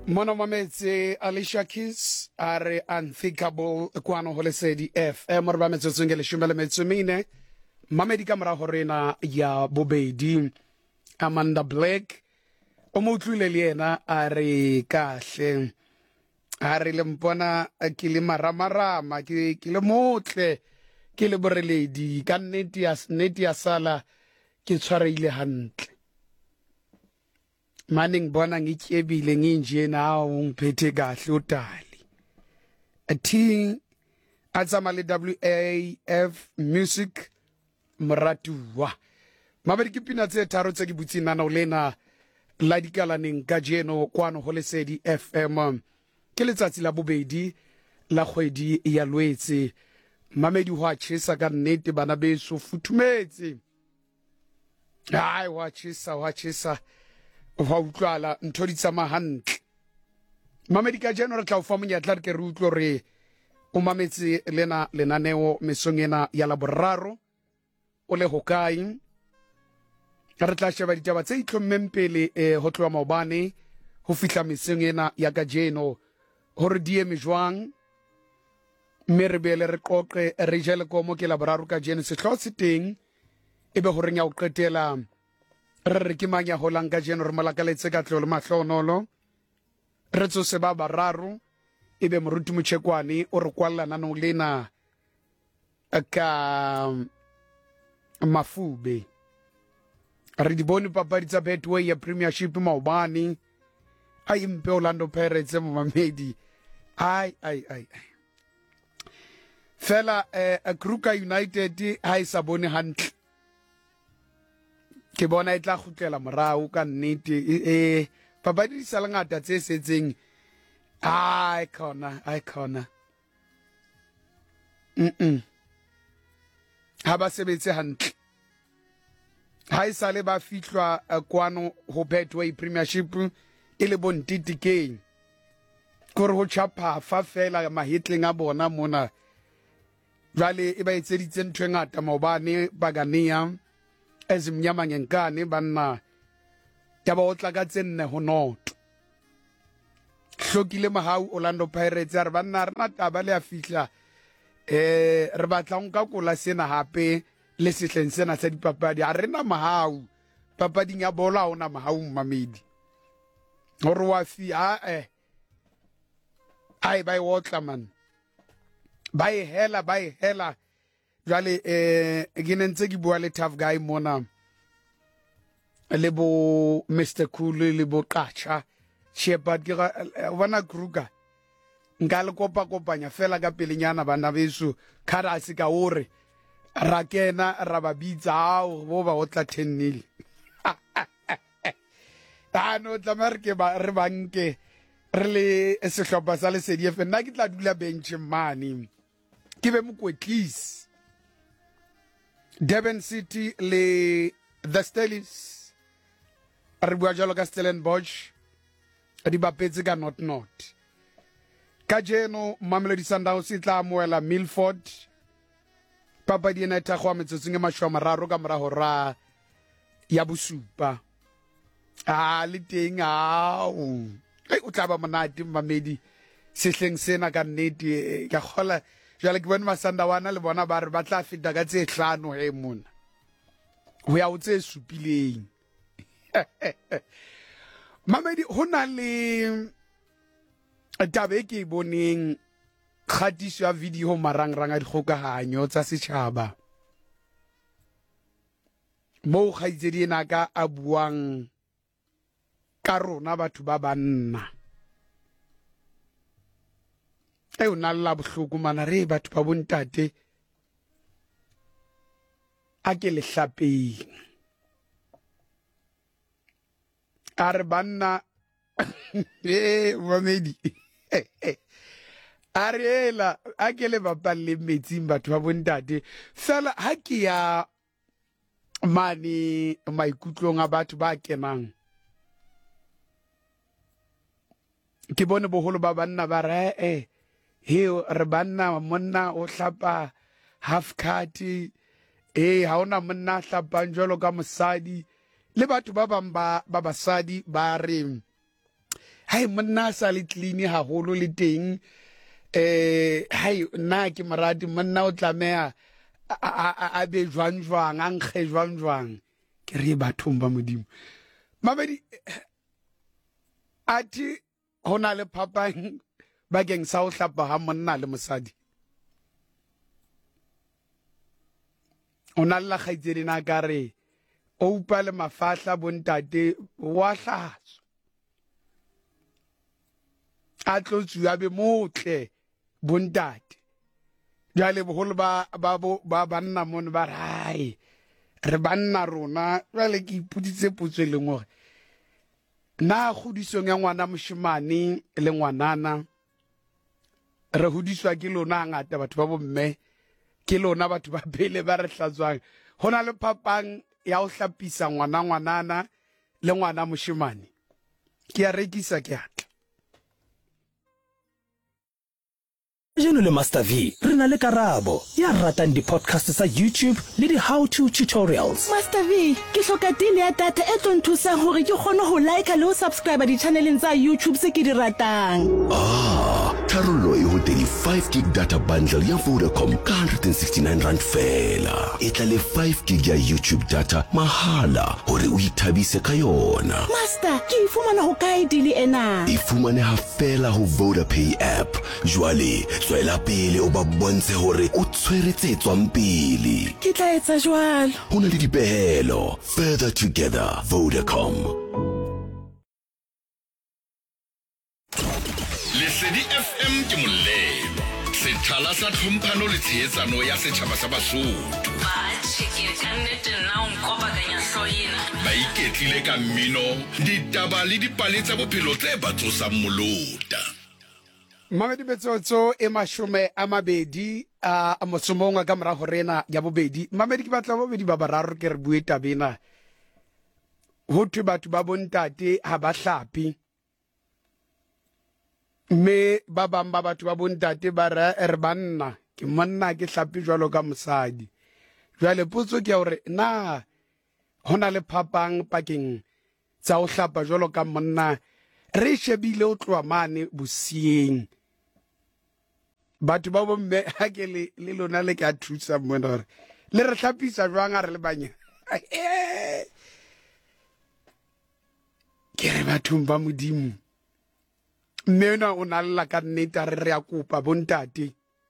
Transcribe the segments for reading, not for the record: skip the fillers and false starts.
Mona mametse Alicia Keys are unthinkable kwano holesedi FM re ba metsotso ngele shumele metsomine mamedi ka mora horena ya bobedi Amanda Black o mo tlile le yena are kahle are le mpona ke le maramarama ke le motle ke le boreledi ka nnete ya sala ke tshwareile hantle maning bona ngityebile nginje nawo ngiphethe kahle udali athi atsama le WAF music mratuwa mabedi ke pina tse tharo tse ke butsina na olena la dikalaneng ka jeno kwano ho lesedi FM ke letsatsi la bobedi la kgwedi ya Lwetse mamedi ho a tshisa ka nnete bana beso futhumetse ai wa tshisa wa utlwala ntho di tsama hantle mamedi ka jeno re tla o fa monyatla re ke re utlwe re o mametse lena lenaneo mesongena ya la boraro o le hokae re tla sheba ditaba tse itlhommeng pele ho tloa maobane ho fihla mesongena ya ka jeno hore di eme jwang mme re bele re qoqe re jele komo ke la boraro ka jeno sehlo se teng ebe hore nya o qetela re ke manya holang ka jeno re malakaletse ka tlolo mahlonolo re tsose ba bararo ebe moruti motshekwane o re kwallana no lena ka mafube re di bone papadi tsa Betway ya Premiership maobane a impe Orlando Pirates mo mamedi ai fela Kruger United ha isa bone hantle ke bona itla khutlela morao ka nnete papadi di sala ngata tse setseng ai khona ha ba sebetse hantle ha isale ba fihlwa kwano ho Betway Premiership ile bontiti keng kore ho chapa fa fela mahetleng a bona mona jale e ba etseditse ntwe ngata maobane bagania ezimnyama ngenkane banna taba o tla ka tsenne ho not hlokile mahau Orlando Pirates re banna rena taba le a fihla re batla nka kola sena hape le sehleng sena sa dipapadi a rena mahau papading ya bola ona mahau mamedi hore wa fi ai bai wotla man bai hela jale ke ntse ke bua le tough guy mona le bo Mr Cool le bo Qacha Shepard ke bona Kruger nka le kopanya fela ka pelenyana bana beso kharasi ka ore ra kena ra ba bitsa bo ba otla 10-0 no tla marke ba re banke re le sehlopha sa lesedi fe nna ke tla dula bench mane ke be mokwetlisi Durban City le the Stellies re bua jalo ka Stellenbosch di bapetse ka not ka jeno Mamelodi Sundowns tla moela Milford papadi ena ta go metsotseng e mashwa ka mora hora ya bosupa le teng o tla ba monate mamedi sehleng sena ka nnete ka khola jale ke bona Masandawana le bona ba re ba tla feta ka tse 5 mona ho ya o tse supileng mamedi hona le tabe ke boneng khatiso ya video marangrang a dikgokahanyo tsa setjhaba mo khaitsedi ena ka a buang ka rona batho ba banna o na la bohloko mana re batho ba bontate a ke le hlapeng a re banna mamedi a reela a ke le bapalle metsing batho ba bontate fela ha ke ya mane maikutlong a batho ba kenang ke bone boholo ba banna ba re re banna monna o hlapa half cut ha ona monna hlapang jwalo ka mosadi le batho ba bang ba basadi ba re hai monna sa le clean haholo le teng hai nna ke moradi monna o tlamea a be jwang a nkge jwang ke re bathong ba modimo mabedi ati hona le phapang bakeng sa o hlapa ha monna le mosadi ona la khaitsedi na ka re o upa le mafahla bontate wa hlatswa a tlotsuwa be motle bontate jale boholo ba banna mone ba rai re banna rona jale ke ipuditse potso le ngore na godisong ya ngwana moshimane le ngwanana re hodiswa ke lona ngata batho ba bomme ke lona batho ba pele ba re hlatswang hona le phapang ya o hlapisa ngwanana le ngwana moshimane ke a rekisa ke atla Jeno le Master V, re na le karabo ya ratang di-podcast sa YouTube le di-how-to tutorials. Master V, ke hloka deal ya data e tlo nthusang hore ke kgone ho like le ho subscribe di-channeleng tsa YouTube se ke di ratang. Tharollo e ho teng 5 gig data bundle ya Vodacom ka 169 rand fela. E tla le 5 gig ya YouTube data mahala hore o ithabise ka yona. Master, ke ifumana ho kae deal ena? E fumaneha fela ho VodaPay app. Jwale tswela pele o ba bontshe hore o tshweretse tswang pele. Ke tla etsa jwalo. Ho na le dipehelo. Further together, Vodacom. Lesedi FM ke molelo. Sethala sa tlhomphano le tsheetsano ya setjhaba sa Basotho. Ke kannete nna o nkopakanya hloyena. Ba iketlile ka mmino, ditaba le dipale tsa bophelo tse ba tsosang molota. Mamedi betsotso e mashome a mabedi a mosomongwa ka mora horena ya bobedi mamedi ke batla bobedi ba bararo ke re bue tabena ho thwe batho ba bontate ha ba hlapi me ba bang ba batho ba bontate ba re banna ke monna ke hlapi jwalo ka mosadi jwale potso ke hore na hona le phapang pakeng tsa o hlapa jwalo ka monna re shebile o tloa mane bosieng batho ba bomme ha ke le lona le ka thusa mona hore le re hlapisa jwang a re le banya ke re bathong ba modimo mmena o na lla ka nnete re a kopa bontate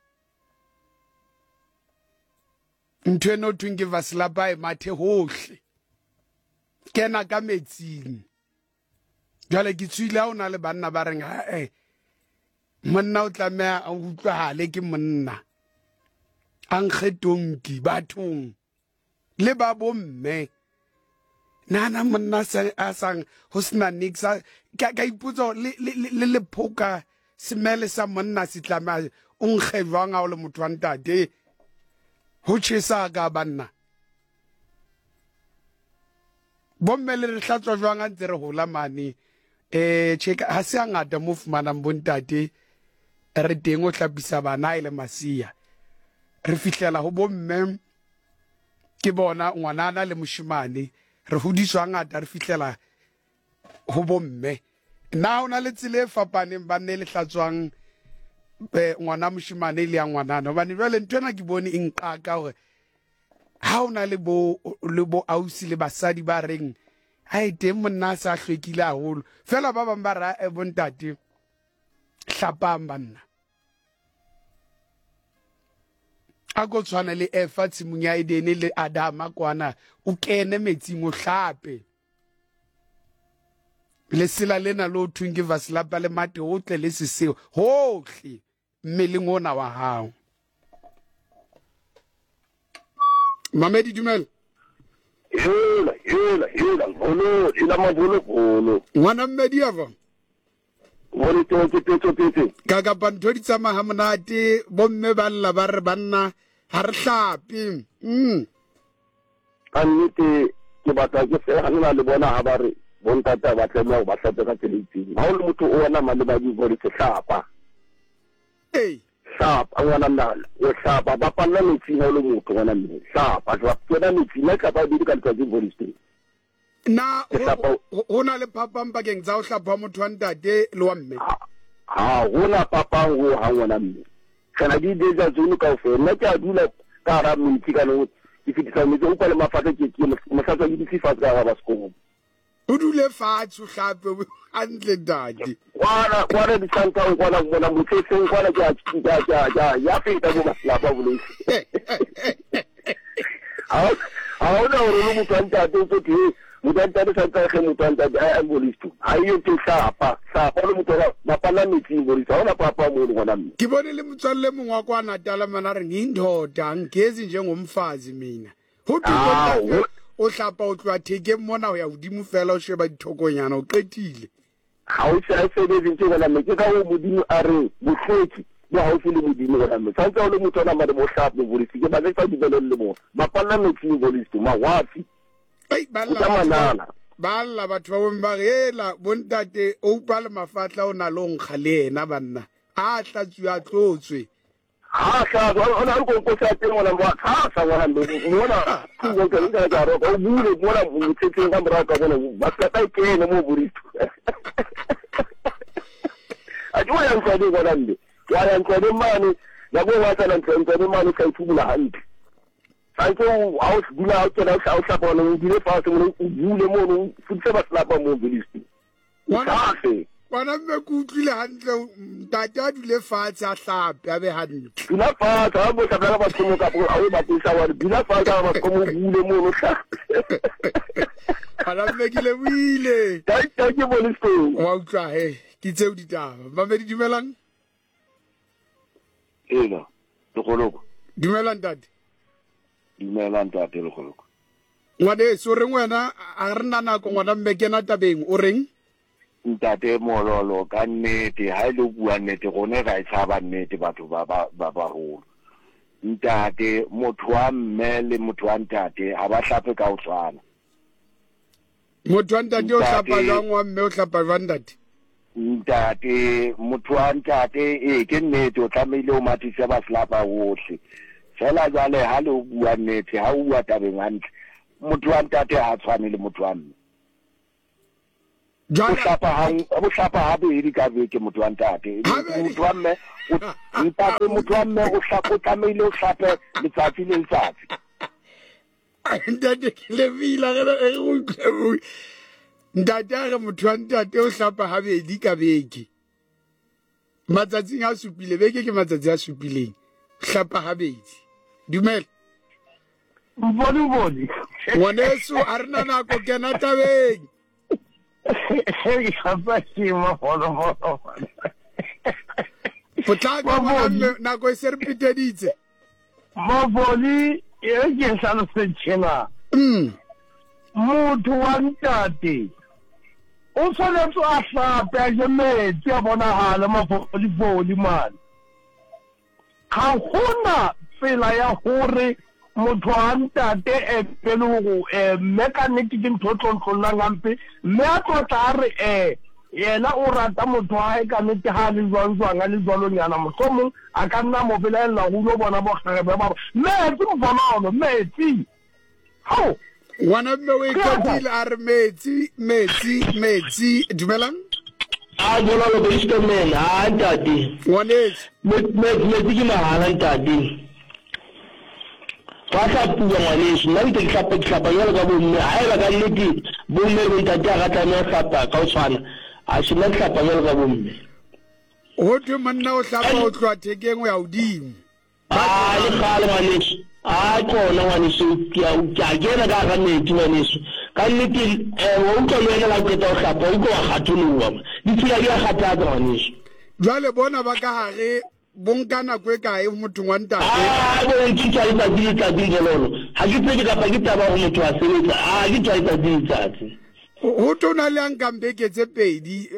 ntho eno thweng ke vasilapa e mathe hohle kena ka metsing jwale ke tswile ha o na le banna ba reng monna o tlamea a utlwahale ke monna a nkge tonki bathong le ba bomme nana monna a sang ho sena nix ka iputso le phoka semele sa monna se tlamea o nkge jwang ha o le motho wa ntate ho tshesa ka banna bomme le re hlatswa jwang a ntse re hola mane cheka ha se ngata mo fumana bontate re teng o hlapisa bana ile masia re fihlela ho bomme ke bona ngwanana le moshimane re hodiswa ngata re fihlela ho bomme na ona le tsile fapaneng ba ne le hlatswang ngwana moshimane le ya ngwanana bane jwale ntwana ke bone inqaka hore ha ona le bo ausi le basadi ba reng ai teng monna sa hlwekile haholo fela ba bang ba ra bontate hlapang banna a go tshwana le efa tshimong ya Edene le Adama kwana o kene metsing o hlape le sela lena lo thweng ke vasilapa le mate o tle le seseo hohle mmeleng ona wa hao Mamedi dumela hela bolo ila mabolo ngwana mmedi ava bolo tete ka bantho di tsama ha monate bomme ba lla ba re banna ha re hlapi annete ke batla ke fe ha nna le bona ha ba re bontata ba tlemela ba hlape ka televishene ha o le motho o wena mane ba di bolo se hlapa hlapa ngwana nala o hlapa ba palla metsi ha o le motho ngwana mme hlapa jwa tsena metsi le ka ba di ka tswa di bolo station na ho na le phapang bakeng tsa ho hlapa motho wa ntate le wa mme ha hona papang ho ha ngwana mme kana di deja zone ka fe nna ke a dula ka ra motsi ka no ke fitisa metsi o kwa le mafatla ke mosatsa ke dififa ka ba sekolo o dule fatshe o hlape hantle dadi kwana di tsantsa kwana bona motsetseng kwana ke ya feta mo maslapa boletse ha ona hore mo tsantsa to ke mutanta de santa ke mutanta a bolistu ayo ke sapa le mutara mapana metsi bolisa ona papa mo ngwana mme ke bone le motsalle mongwa kwa Natal mana re ngindoda ngezi njengomfazi mina ho tlo o hlapa o tloa thekeng mona ho ya hodimo fela o sheba dithokonyana o qetile ha o se de dintse ngwana mme ke ka o modimo a re bohleki ya ha o se le modimo ngwana mme santsa o le motho ona mare mo hlape bolisi ke ba le tsa dibelo le mo mapana metsi bolistu mawafi balla batho ba bong ba gela bontate o utlwa le mafatla o na le o nkga le ena banna a tlatswe a tlotswe ona re ko sa teng ona ba sa ngwana mme mona go ka nka ka ro go bule mona motsetseng ka mora ka bona ba tla ta kene mo buritu a jo ya ntse di bona mme ya ntse di mane ya go wa tsana ntse di mane ka itubula hantle sanke o dula o tsena o sa bona o dire fa se mo o bule mo no futse ba slapa mo buristu Wana mme ke utlwile hantle ntate a dule fatshe a hlape a be hantle dula fatshe a bo tlhapela batho mo ka a o batisa wa dula fatshe a ba ko mo bule mo no tla ana mme ke le buile ta ke bolistu wa utlwa he ke tseo ditaba mamedi dumelang ela le goloko dumelang ntate le goloko ngwane so re ngwana a re nna nako ngwana mme ke na tabeng o reng ntate mololo ka nnete ha ile bua nnete gone ga itshaba nnete batho ba rolo ntate motho wa mme le motho wa ntate ha ba hlape ka o tshwana motho wa ntate o hlapa jwang wa mme o hlapa jwang ntate motho wa ntate ke nnete o tlamehile o matise ba slapa wohle fela jale ha le bua nnete ha o bua tabeng hantle motho wa ntate ha tshwane le motho wa mme o hlapa ha bedi ka beke motho wa ntate motho wa mme motho wa mme o tlamehile o hlape letsatsi le letsatsi ntate ke le vila re go utlwe ntate a re motho wa ntate o hlapa ha bedi ka beke matsatsing a supile beke ke matsatsi a supileng hlapa ha bedi dumela boni ngwaneso a rena nako kena tabeng potlaka ngwana nako e se re peteditse maboli e ke sa le sentšhena motho wa ntate o tshwanetse a hlape a je metsi a bonagale maboliboli mane ga gona tsela ya gore motho wa ntate e pele go mme ka nnete ke ntho tlontlollang gampe mme a tlotla a re yena o rata motho wa ka nnete ha le jwang a le jwalonyana mohlomong a ka nna mo belaela go lo bona bogagebe ba metsi mfonaolo metsi hao ngwana mme o ikatile a re metsi dumelang a bolalo bo istomen a ntate ngwanetse metsi ke mahala ntate fa sa pua ngwaneso nna ke tlhapa yalo ka bomme a ela ka nnete bomme bo ntate a ka tlamea hlapa ka o tshwana a se nna tlhapa yalo ka bomme ho thwe monna o hlapa o tloa thekeng o ya hodimo a le kgale ngwaneso a kona ngwaneso ke a kena ka ga metsi ngwaneso ka nnete o utlwa le wena la qeta o hlapa o utlwa wa kgathologa ditsela di a kgathatsa ngwaneso jwale bona ba ka gare bonka nako e kae motho wa ntate bo nkitsa letsatsi lelolo ga ke tseke kapa ke taba go motho wa sebetsa ke tswa letsatsi ho tona le ankambeke tse pedi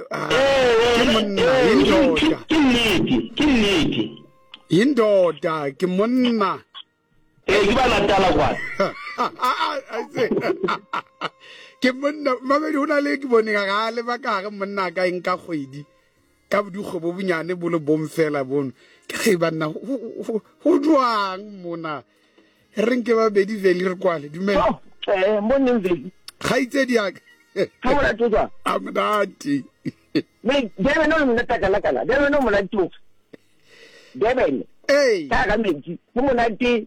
ke nnete indoda ke monna ke ba Natala kwa ke monna mabedi hona le ke bone ga le ba ka ga monna ka eng ka kgwedi ka bodugo bo bunyane bo le bomfela bono ke banna ho jwang mona reng ke ba bedi veli re kwale dumela mbone veli Khaitsedi ya ka mona tswa amnati me debe no mona takala debe no mona tswa debe ka ga metsi mo mona ti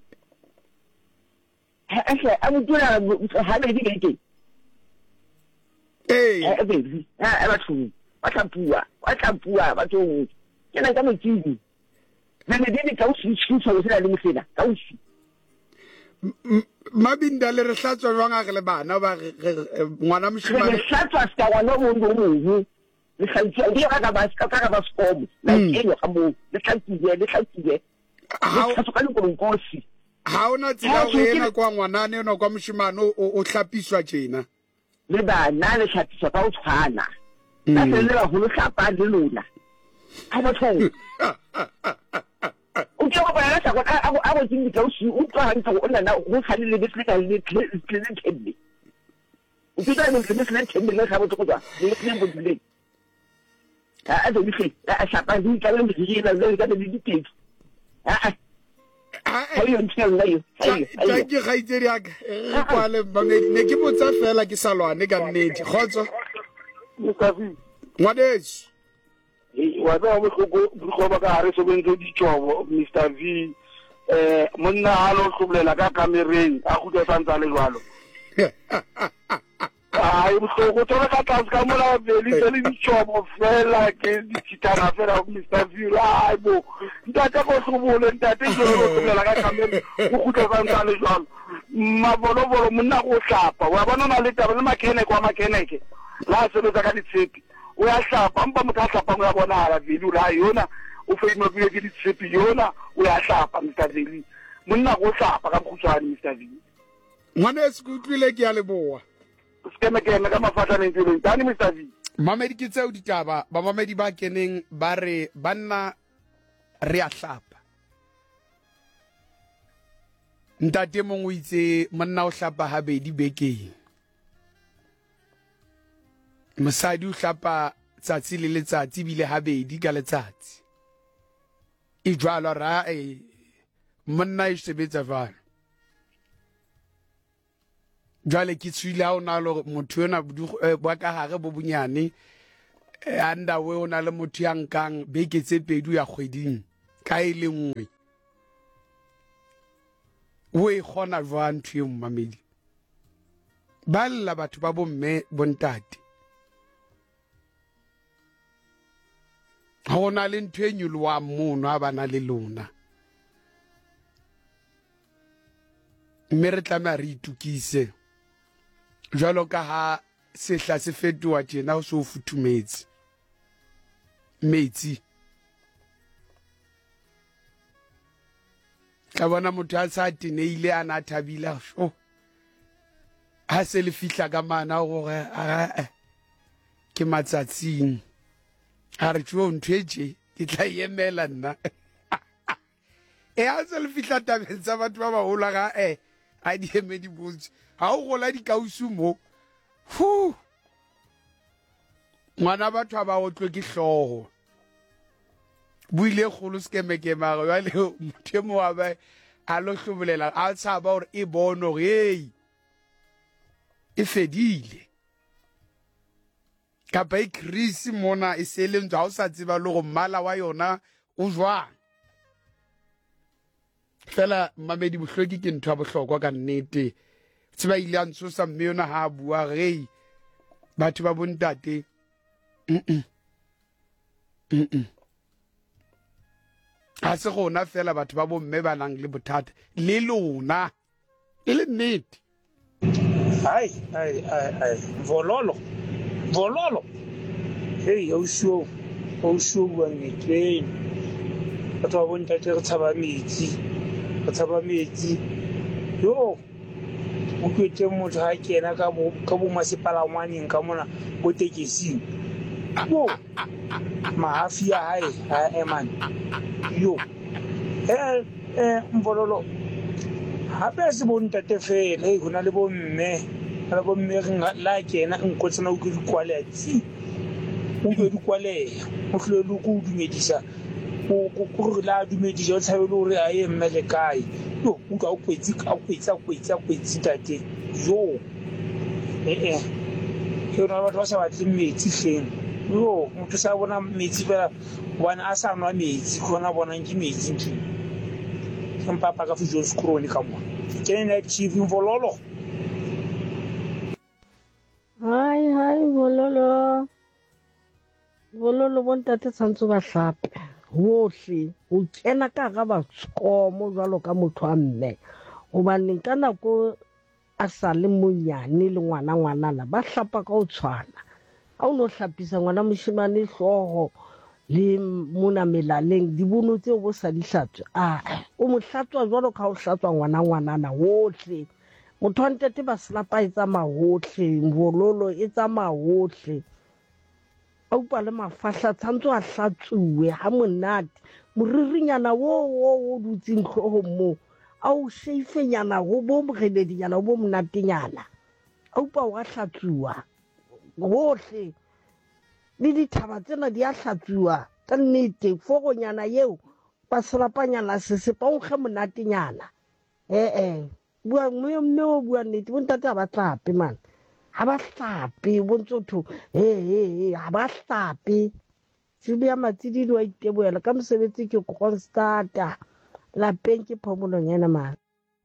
a mutula ha be di ke baby ba thu ba tlapua ba tlo kena ka metsi ne di ka o se so se le mosela ka o se mabinda le re hlatswa jwang ga le bana ba ngwana moshimane le hlatswa ska wa no mo le hlatswa di ga ba skomo la kelo ga mo le hlatsile ha ka le konkosi ha ona tsela go ena kwa ngwanane no kwa moshimane o hlapiswa tjena le bana le hlapiswa ka o tshwana ka se le ba ho hlapa le lona ha ba tshwana o ke go ba sa go a go tsingi ka o si o tla hantsa go nna go khale le betleka le tlembe o ke tla le tlembe le ga botho go tswa le tlembe go dile a do dife a hlapa di ka le di le ka di diteki ayo ntshela yo ayo ke gaitsedi ya ka kwa le mamedi ne ke botsa fela ke salwane ka nnete khotso Mukafi ngwadesi wa ba mo go ba ka hare so bentse ditjobo Mr V monna ha lo hlobolela ka kamereng a go tsa ntsa le jwalo ai mo go tsora ka tsa ka mola beli le ditjobo fela ke dititana fela Mr V ai bo ntata go hlobolela ntate jo lo hlobolela ka kamereng go tsa ntsa le jwalo mabolo monna go hlapa wa bona na le taba le makeneke la se lo ka ditshepi o ya hlapa mpa motho a hlapa mo ya bona ha velu la yona o fe mo bile ke ditshepi yona o ya hlapa Mr V monna go hlapa ka mkhutswane Mr V ngwana se go tlile ke ya leboa skeme ka mafatla ntse tani Mr V mamedi ke tseo ditaba ba mamedi ba keneng ba re banna re a hlapa ntate mongwe o itse monna o hlapa habedi bekeng mosadi o hlapa tsatsi le letsatsi bile habedi ka letsatsi e jwalo ra monna e sebetsa jwalo jwale ke tswile ha ona le motho yona ba ka hare bo bunyane anda we ona le motho ya nkang beke tse pedi ya kgweding ka ile nngwe o e gona jwang thwe mmamedi ba lla batho ba bomme bontate ha ona le ntwe nyulwa mono a bana le lona mme re tlameha re itukise jwalo ka ha sehla se fetoha tjena o se o futhumetse metsi ka bona motho a sa teneile a na thabile ha se le fihla ka mana gore ke matsatsing a re tšo nthwetse ke tla emela nna ha se le fihla tabeng tsa batho ba bahola ga a di eme di botse ha o gola dikausu mo ngwana batho ba otlwe ke hlogo buile kgolo skemekemago jale motho e mo wa ba a lo hlobolela a tshaba gore e bono gore e fedile kapa e krisi mona e se lentswe ha o sa tseba le go mmala wa yona o jwang fela mamedi bohloki ke ntho ya bohlokwa ka nnete tseba ile a ntsosa mme yona ha a bua re batho ba bontate ha se gona fela batho ba bomme ba nang le bothata le lona e le nnete ai vololo hey o sho bua nnete batho ba bontate re tshaba metsi yo o kwete motho ha kena ka bo masepalangwaneng ka mona bo tekesing yo maafi ya hae man yo mvololo hape se bontate fela go na le bomme la kena nkotsana o dikwale tsi o dikwale o hlole go dumedisa go la dumedisa o tshabele hore a ye mmele kae yo o ka o kwetsi tate yo ke yona batho ba sa batle metsi hleng yo motho sa bona metsi fela bona a sa nwa metsi khona bona ke metsi ntho ke mpapa ka fujo skroni ka mo ke ne chief Mvololo Hi Vololo bontate tshantse ba hlape hohle o kena ka ga ba tskomo jwalo ka motho a mme hobane ka nako a sa le monyane le ngwana ba hlapa ka o tshwana a o no hlapisa ngwana moshimane hloho le mona melaleng dibono tse o sa di hlatswa o mo hlatswa jwalo ka o hlatswa ngwana hohle motho wa ntate ba slapa etsa mahohle Mvololo etsa mahohle a upa le mafahla tshantse a hlatsuwe ha monate moririnyana wo dutsing hloho mo a o sheifenyana go bo mogededinyana bo monatenyana a upa wa hlatsuwa hohle le dithaba tsena di a hlatsuwa ka nnete fogonyana yeo ba selapanyana sesepa o nkge monatenyana bua mme o bua nnete bontate ha ba tlape man ha ba hlape bontsotho ha ba hlape tsebe ya matsidi di wa iteboela ka mosebetsi ke constata lapeng ke phomolong yana man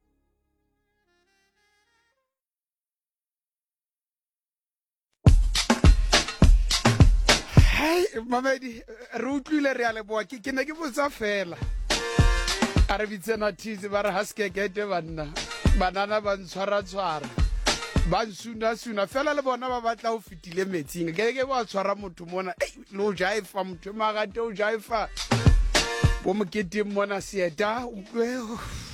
Mamedi re utlwile re a leboa ke ne ke botsa fela a re bitsena thizi ba re haskekete banana ba ntshwara ba nsuna fela le bona ba batla o fitile metsing ke ba tshwara motho mona le o jaifa motho magate o jaifa bo moketeng mona seeta